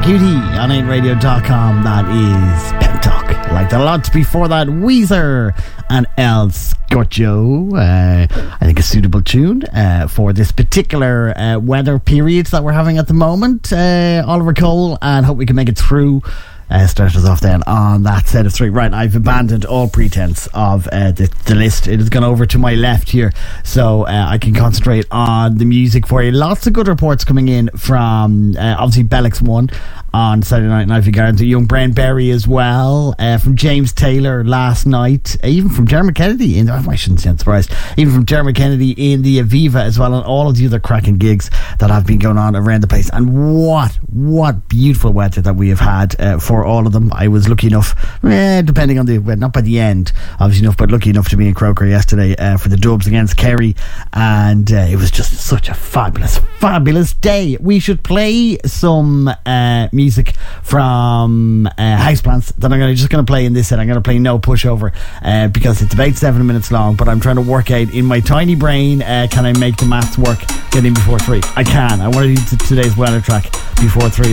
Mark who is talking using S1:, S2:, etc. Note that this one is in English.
S1: QT on 8radio.com. That is Pep Talk. I liked it a lot. Before that, Weezer and El Scorcho. I think a suitable tune for this particular weather period that we're having at the moment. Oliver Cole, and hope we can make it through. Start us off then on that set of three. Right, I've abandoned all pretense of the list. It has gone over to my left here, so I can concentrate on the music for you. Lots of good reports coming in from obviously Bellix won on Saturday night in Ivy Gardens, Young Brown Berry as well, from James Taylor last night, even from Jeremy Kennedy I shouldn't sound surprised, even from Jeremy Kennedy in the Aviva as well, and all of the other cracking gigs that have been going on around the place. And what beautiful weather that we have had for all of them. I was lucky enough, depending on not by the end obviously enough, but lucky enough to be in Croker yesterday for the Dubs against Kerry, and it was just such a fabulous day. We should play some music from Houseplants that I'm just going to play in this set. I'm going to play No Pushover because it's about 7 minutes long, but I'm trying to work out in my tiny brain, can I make the maths work, get in before 3? I can. I want to do today's weather track before 3.